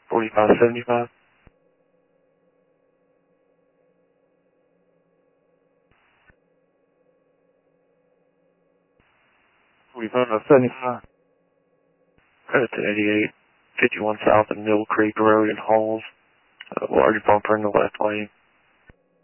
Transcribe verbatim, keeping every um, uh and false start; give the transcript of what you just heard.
forty-five seventy-five. forty-five seventy-five. Credit to eighty-eight fifty-one South of Mill Creek Road in Halls. Uh, large bumper in the left lane.